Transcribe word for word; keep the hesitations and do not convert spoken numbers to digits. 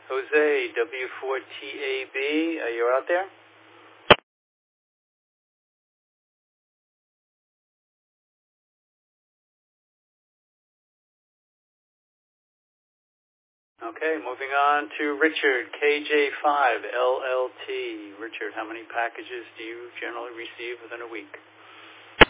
Jose, W four T A B, are you out there? Okay, moving on to Richard, K J five L L T. Richard, how many packages do you generally receive within a week?